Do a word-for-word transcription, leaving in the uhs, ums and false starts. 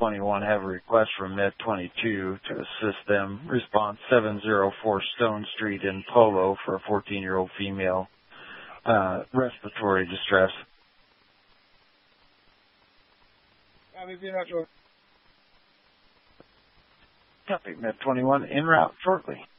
twenty-one have a request from Med twenty-two to assist them. Response seven oh four Stone Street in Polo for a fourteen-year-old female. Uh, respiratory distress. Copy, Med twenty-one en route shortly.